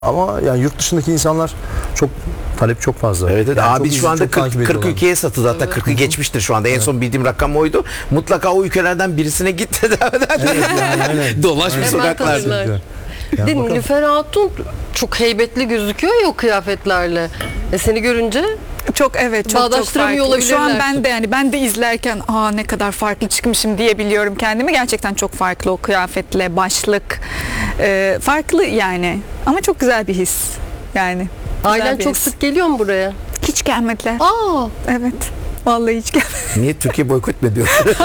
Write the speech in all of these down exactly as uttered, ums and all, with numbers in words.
Ama yani yurt dışındaki insanlar çok talep çok fazla. Evet, evet. Yani Abi şu anda kırk, kırk ülkeye satıldı, hatta Evet. kırkı geçmiştir şu anda. En son bildiğim rakam oydu. Mutlaka o ülkelerden birisine git de Evet, yani, aynen. dolaş bir Aynen. sokaklarda. Hemen Yani Bir de bakalım. Nilüfer Hatun çok heybetli gözüküyor ya o kıyafetlerle. E seni görünce Çok evet çok çok Bağdaştıramıyor farklı. Şu an olabilirler. ben de yani ben de izlerken aa ne kadar farklı çıkmışım diyebiliyorum kendimi. Gerçekten çok farklı o kıyafetle, başlık. Ee, farklı yani. Ama çok güzel bir his. Yani. güzel ailen bir çok his. sık geliyor mu buraya? Hiç gelmediler. Aa, Evet. Vallahi hiç gelmedi. Niye Türkiye boykot mu ediyor?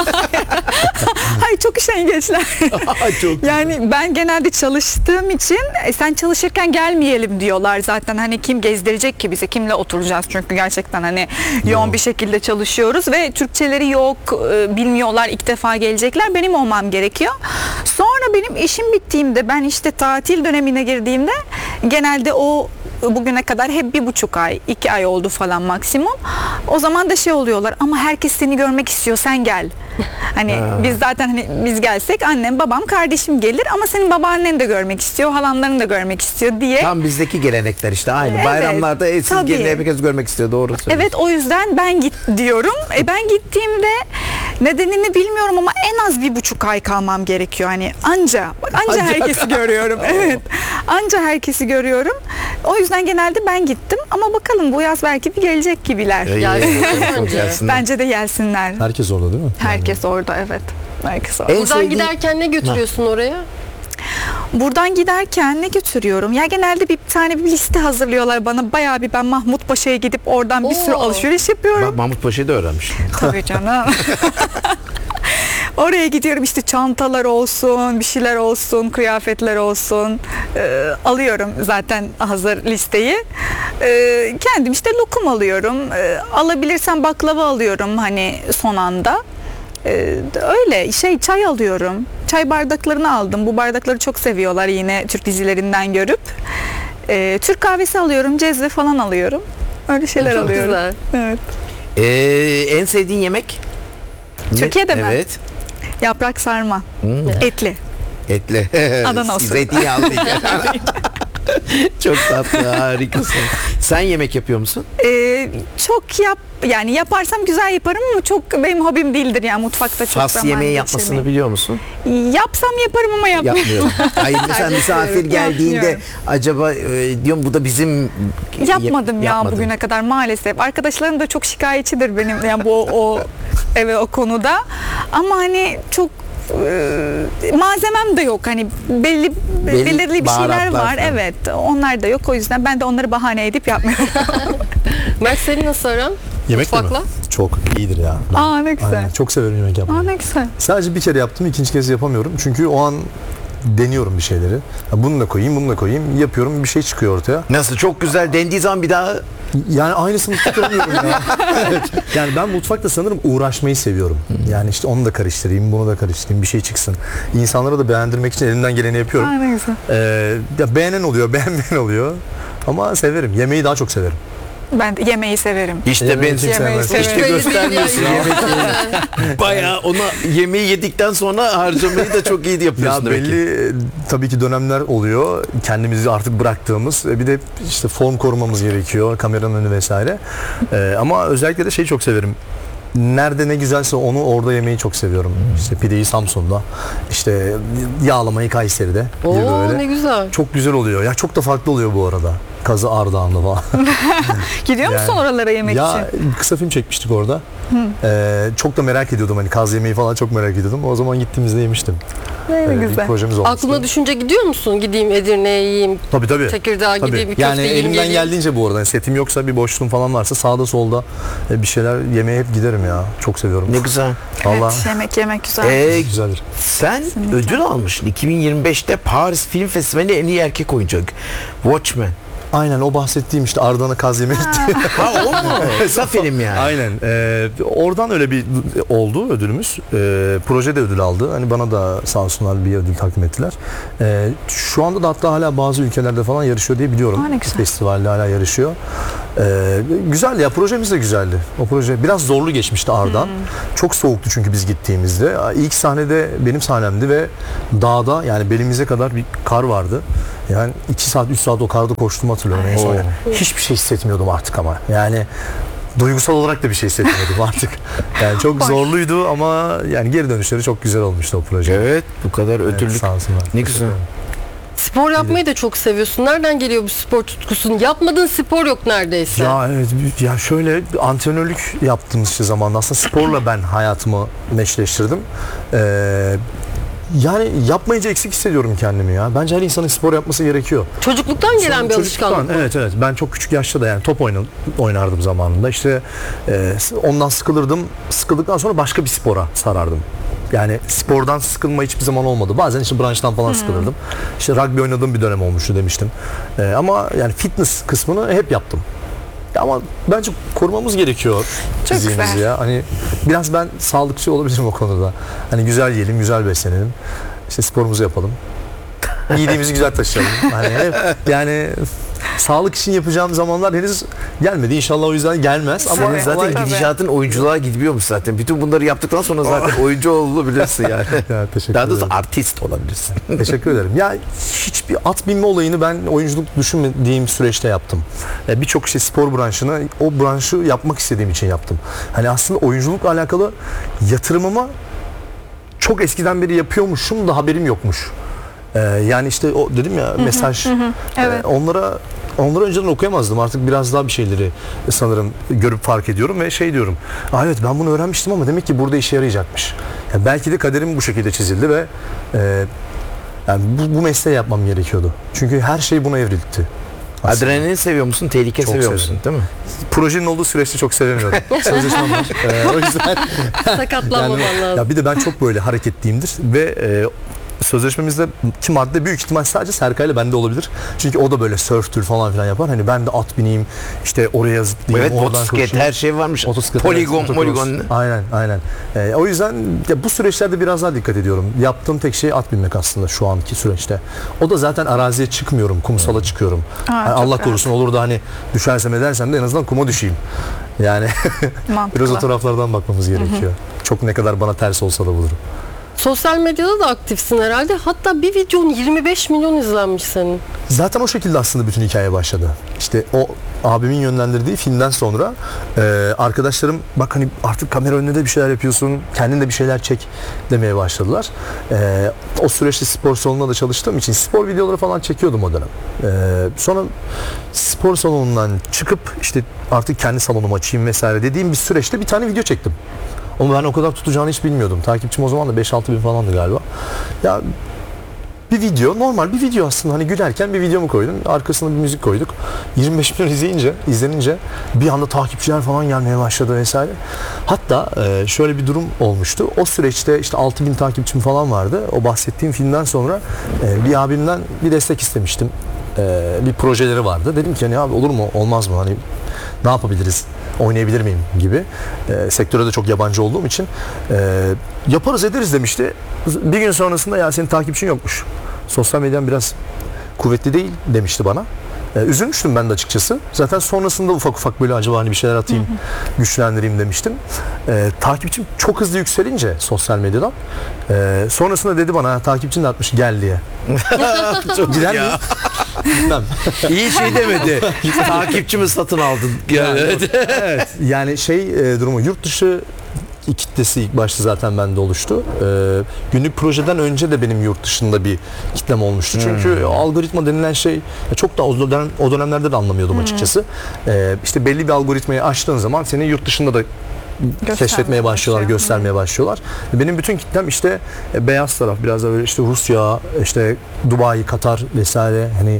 Hayır çok üşengeçler. Çok Yani ben genelde çalıştığım için e, sen çalışırken gelmeyelim diyorlar zaten. Hani kim gezdirecek ki bizi, kimle oturacağız, çünkü gerçekten hani yoğun bir şekilde çalışıyoruz ve Türkçeleri yok, e, bilmiyorlar, ilk defa gelecekler, benim olmam gerekiyor. Sonra benim işim bittiğimde, ben işte tatil dönemine girdiğimde genelde o bugüne kadar hep bir buçuk ay, iki ay oldu falan maksimum. O zaman da şey oluyorlar, ama herkes seni görmek istiyor, sen gel. Hani Ha. biz zaten hani biz gelsek annem, babam, kardeşim gelir, ama senin babaannen de görmek istiyor, halanların da görmek istiyor diye. Tam bizdeki gelenekler işte aynı. Evet, Bayramlarda e, siz tabii. gelin, herkes görmek istiyor, doğru söylüyorsun. Evet, o yüzden ben git diyorum. E ben gittiğimde nedenini bilmiyorum ama en az bir buçuk ay kalmam gerekiyor. Hani anca, bak anca Ancak. herkesi görüyorum. Evet, anca herkesi görüyorum. O yüzden genelde ben gittim, ama bakalım bu yaz belki bir gelecek gibiler. E, Yani e, bence. gelsinler. Bence de gelsinler. Herkes orada değil mi? Herkes orada, evet. Herkes orada. En buradan sevdiğin- giderken ne götürüyorsun oraya? Buradan giderken ne götürüyorum? Ya genelde bir tane bir liste hazırlıyorlar bana. Bayağı bir, ben Mahmut Paşa'ya gidip oradan bir sürü Oo. alışveriş yapıyorum. Bak, Mahmut Paşa'yı da öğrenmiş. Tabii canım. Oraya gidiyorum, işte çantalar olsun, bir şeyler olsun, kıyafetler olsun. Ee, alıyorum zaten hazır listeyi. Ee, kendim işte lokum alıyorum. Ee, alabilirsem baklava alıyorum hani son anda. Ee, öyle şey, çay alıyorum. Çay bardaklarını aldım. Bu bardakları çok seviyorlar yine Türk dizilerinden görüp. Ee, Türk kahvesi alıyorum, cezve falan alıyorum. Öyle şeyler Çok alıyorum. güzel. Evet. Ee, en sevdiğin yemek? Ne? Türkiye'de mi? Evet. Yaprak sarma. Hmm. Etli. Etli. Adana usulü. Zeytinyağlı. Çok tatlı, harikasın. Sen yemek yapıyor musun? Ee, çok yap yani yaparsam güzel yaparım, ama çok benim hobim değildir yani, mutfakta çok Fas zaman yemeği yapmasını geçirmeyi. biliyor musun? Yapsam yaparım ama yapmıyorum. Yapmıyorum. Hayır, mesela misafir geldiğinde Yapmıyorum. acaba e, diyorum bu da bizim Yapmadım ya Yapmadın. bugüne kadar maalesef. Arkadaşlarım da çok şikayetçidir benim yani bu o evet o konuda. Ama hani çok e, malzemem de yok. Hani belli, Belli belirli bir şeyler baharatlar var. falan. Evet. Onlar da yok. O yüzden ben de onları bahane edip yapmıyorum. Mert, senin nasıl aran? Yemek mi? Mutfakla? Çok iyidir ya. Ben- Aa ne güzel. Aynen, çok severim yemek Aa yapmayı. ne güzel. Sadece bir kere yaptım, ikinci kez yapamıyorum. Çünkü o an deniyorum bir şeyleri. Ya bunu da koyayım, bunu da koyayım. Yapıyorum, bir şey çıkıyor ortaya. Nasıl, çok güzel dendiği zaman bir daha Yani aynısını tutturamıyorum ya. Evet. Yani ben mutfakta sanırım uğraşmayı seviyorum. Yani işte onu da karıştırayım, bunu da karıştırayım, bir şey çıksın. İnsanlara da beğendirmek için elimden geleni yapıyorum. Aa ne güzel. Ee, ya beğenen oluyor, beğenmeyen oluyor. Ama severim. Yemeği daha çok severim. Ben de yemeği severim. işte Yemeği ben kim Yemeği sevmez? severim. işte Belli göstermiyorsun değil ya. yemek. Bayağı ona yemeği yedikten sonra harcamayı da çok iyi yapıyorsun Ya demek ki. belli e, tabii ki dönemler oluyor. Kendimizi artık bıraktığımız. E, Bir de işte form korumamız gerekiyor. Kameranın önü vesaire. E, ama özellikle de şeyi çok severim. Nerede ne güzelse onu orada yemeyi çok seviyorum. İşte pideyi Samsun'da, işte yağlamayı Kayseri'de gibi Oo böyle. ne güzel. Çok güzel oluyor. Ya çok da farklı oluyor bu arada. Kazı Ardahanlı falan. Gidiyor musun Yani- oralara yemek ya için? kısa film çekmiştik orada. Ee, çok da merak ediyordum, hani kaz yemeği falan çok merak ediyordum. O zaman gittiğimizde yemiştim. Ne Ee, bir güzel. projemiz olmuştu. Aklına düşünce gidiyor musun? Gideyim Edirne'ye yiyeyim, Tabii tabii. Tekirdağ'a Tabii. gideyim, bir köfte Yani yiyeyim elimden geleyim. geldiğince bu arada, yani setim yoksa, bir boşluğum falan varsa sağda solda e, bir şeyler yemeye hep giderim ya. Çok seviyorum. Ne güzel. Vallahi Evet, yemek yemek güzel. Ee, güzeldir. sen Kesinlikle. ödül almışsın iki bin yirmi beşte Paris Film Festivali'nde en iyi erkek oyuncu. Watchmen. Aynen o bahsettiğim işte Ardahan'a kaz yemeğe gitti. Ha o mu? Kısa film yani. Aynen. Ee, oradan öyle bir oldu ödülümüz. Ee, proje de ödül aldı. Hani bana da sağ olsunlar bir ödül takdim ettiler. Ee, şu anda da hatta hala bazı ülkelerde falan yarışıyor diye biliyorum. Aa, ne güzel. Festivalde hala yarışıyor. Ee, güzeldi ya, projemiz de güzeldi. O proje biraz zorlu geçmişti Ardahan. Çok soğuktu çünkü biz gittiğimizde. İlk sahnede benim sahnemdi ve dağda, yani belimize kadar bir kar vardı. Yani iki saat üç saat o karda koştuğumu hatırlıyorum en son. Oo. Hiçbir şey hissetmiyordum artık ama. Yani duygusal olarak da bir şey hissetmiyordum artık. Yani çok zorluydu ama yani geri dönüşleri çok güzel olmuştu o proje. Evet, bu kadar Evet, ödüllük. sağ olsunlar. Ne güzel. Spor yapmayı da çok seviyorsun. Nereden geliyor bu spor tutkusun? Yapmadığın spor yok neredeyse. Ya evet, ya şöyle antrenörlük yaptığımız işte zamanda aslında sporla ben hayatımı meşleştirdim. Ee, yani yapmayınca eksik hissediyorum kendimi ya. Bence her insanın spor yapması gerekiyor. Çocukluktan gelen Sonra bir çocukluktan, alışkanlık mı? Evet evet. Ben çok küçük yaşta da yani top oynadım, oynardım zamanında. İşte e, ondan sıkılırdım. Sıkıldıktan sonra başka bir spora sarardım. Yani spordan sıkılma hiçbir zaman olmadı. Bazen işte branştan falan sıkılırdım. İşte rugby oynadığım bir dönem olmuştu demiştim. E, ama yani fitness kısmını hep yaptım. Ya ama bence korumamız gerekiyor Çok fiziğimizi güzel. ya. Hani biraz ben sağlıkçı olabilirim o konuda. Hani güzel yiyelim, güzel beslenelim. İşte sporumuzu yapalım. Yediğimizi güzel taşıyalım. Hani hep, yani sağlık için yapacağım zamanlar henüz gelmedi. İnşallah o yüzden gelmez. Ama Tabii. Zaten Tabii. gidişatın oyunculuğa gidiyormuş zaten. Bütün bunları yaptıktan sonra zaten oyuncu olabilirsin yani. Ya, teşekkür Daha doğrusu ederim. artist olabilirsin. Teşekkür ederim. Ya hiçbir at binme olayını ben oyunculuk düşünmediğim süreçte yaptım. E, Birçok şey spor branşını o branşı yapmak istediğim için yaptım. Hani aslında oyunculukla alakalı yatırımımı çok eskiden beri yapıyormuşum da haberim yokmuş. E, yani işte o dedim ya mesaj. Evet. e, onlara Onları önceden okuyamazdım. Artık biraz daha bir şeyleri sanırım görüp fark ediyorum ve şey diyorum. Aa, evet ben bunu öğrenmiştim ama demek ki burada işe yarayacakmış. Yani belki de kaderim bu şekilde çizildi ve e, yani bu, bu mesleği yapmam gerekiyordu. Çünkü her şey buna evrildi. Aslında. Adrenalin seviyor musun? Tehlike Çok seviyor severim. musun? Değil mi? Projenin olduğu süreçte çok sevemiyordum. Sözleşmem var. E, o yüzden Sakatlanmaman yani, lazım. ya bir de ben çok böyle hareketliyimdir ve e, sözleşmemizdeki madde büyük ihtimal sadece Serkay'la bende olabilir. Çünkü o da böyle surf falan filan yapar. Hani ben de at bineyim, işte oraya zıplayayım, Evet, oradan motosiklet koşayım. her şey varmış. Motosiklet, Poligon, evet, motocross. poligon. Aynen, aynen. Ee, o yüzden ya bu süreçlerde biraz daha dikkat ediyorum. Yaptığım tek şey at binmek aslında şu anki süreçte. O da zaten araziye çıkmıyorum, kumsala çıkıyorum. Aa, Yani çok Allah rahat. korusun olur da hani düşersem edersem de en azından kuma düşeyim. Yani Mantıklı. biraz o taraflardan bakmamız gerekiyor. Çok ne kadar bana ters olsa da bulurum. Sosyal medyada da aktifsin herhalde. Hatta bir videonun yirmi beş milyon izlenmiş senin. Zaten o şekilde aslında bütün hikaye başladı. İşte o abimin yönlendirdiği filmden sonra e, arkadaşlarım bak hani artık kamera önünde de bir şeyler yapıyorsun, kendin de bir şeyler çek demeye başladılar. E, o süreçte spor salonunda da çalıştığım için spor videoları falan çekiyordum o dönem. E, sonra spor salonundan çıkıp işte artık kendi salonumu açayım vesaire dediğim bir süreçte bir tane video çektim. Ama ben o kadar tutacağını hiç bilmiyordum. Takipçim o zaman da beş altı bin falandı galiba. Ya bir video, normal bir video aslında. Hani gülerken bir videomu koydum. Arkasına bir müzik koyduk. yirmi beş milyon izleyince, izlenince bir anda takipçiler falan gelmeye başladı vesaire. Hatta e, şöyle bir durum olmuştu. O süreçte işte altı bin takipçim falan vardı. O bahsettiğim filmden sonra e, bir abimden bir destek istemiştim. E, bir projeleri vardı. Dedim ki hani abi olur mu, olmaz mı? Hani ne yapabiliriz? Oynayabilir miyim gibi. E, sektöre de çok yabancı olduğum için e, yaparız ederiz demişti. Bir gün sonrasında ya senin takipçin yokmuş. Sosyal medyan biraz kuvvetli değil demişti bana. E, üzülmüştüm ben de açıkçası. Zaten sonrasında ufak ufak böyle acaba hani bir şeyler atayım, güçlendireyim demiştim. E, takipçim çok hızlı yükselince sosyal medyadan. E, sonrasında dedi bana takipçin de artmış gel diye. Çok Gider ya. miyim? Gitmem. İyi şey demedi. Takipçimi satın aldın. Yani, evet. Evet. Yani şey e, durumu yurt dışı kitlesi ilk başta zaten bende oluştu. E, günlük projeden önce de benim yurt dışında bir kitlem olmuştu. Çünkü algoritma denilen şey çok da o, dönem, o dönemlerde de anlamıyordum açıkçası. E, işte belli bir algoritmayı açtığın zaman seni yurt dışında da keşfetmeye başlıyorlar, başlıyor. göstermeye başlıyorlar. Benim bütün kitlem işte e, beyaz taraf, biraz da böyle işte Rusya, işte Dubai, Katar vesaire hani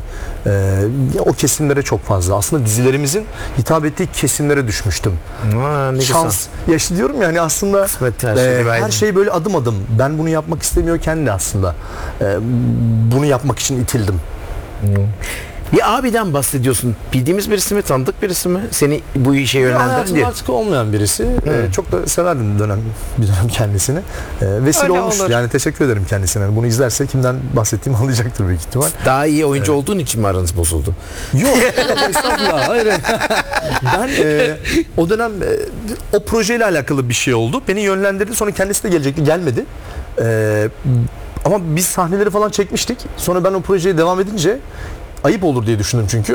e, o kesimlere çok fazla. Aslında dizilerimizin hitap ettiği kesimlere düşmüştüm. Aa, ne Şans. Ya işte diyorum ya hani aslında Kısmet her e, şey her aynı. şey böyle adım adım. Ben bunu yapmak istemiyorken de aslında e, bunu yapmak için itildim. Bir abiden bahsediyorsun. Bildiğimiz birisi mi? Tanıdık birisi mi? Seni bu işe Ya yönlendiren hayatımda diye. artık olmayan birisi. Ee, çok da severdim dönem bir dönem kendisini. Ee, vesile Öyle olmuş. olur. Yani teşekkür ederim kendisine. Bunu izlerse kimden bahsettiğimi anlayacaktır büyük ihtimal. Daha iyi oyuncu olduğun için mi aranız bozuldu? Yok, estağfurullah. Hayır. Ben e, o dönem e, o projeyle alakalı bir şey oldu. Beni yönlendirdi. Sonra kendisi de gelecekti. Gelmedi. E, ama biz sahneleri falan çekmiştik. Sonra ben o projeye devam edince ayıp olur diye düşündüm çünkü.